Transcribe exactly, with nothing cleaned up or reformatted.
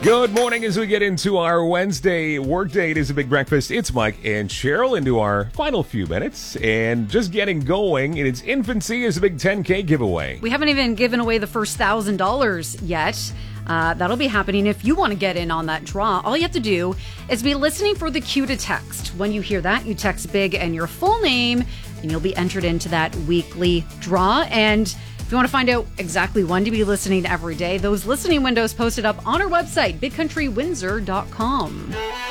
Good morning as we get into our Wednesday workday. It is a big breakfast. It's Mike and Cheryl into our final few minutes. And just getting going in its infancy is a big ten K giveaway. We haven't even given away the first one thousand dollars yet. Uh, that'll be happening if you want to get in on that draw. All you have to do is be listening for the cue to text. When you hear that, you text big and your full name, and you'll be entered into that weekly draw. And if you want to find out exactly when to be listening every day, those listening windows posted up on our website, big country windsor dot com.